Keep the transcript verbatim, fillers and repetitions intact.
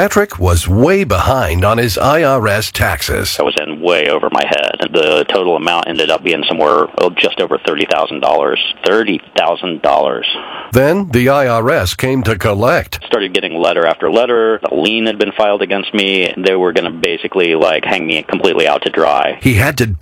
Patrick was way behind on his I R S taxes. I was in way over my head. The total amount ended up being somewhere oh, just over thirty thousand dollars. thirty thousand dollars. Then the I R S came to collect. Started getting letter after letter. A lien had been filed against me. They were going to basically like hang me completely out to dry. He had to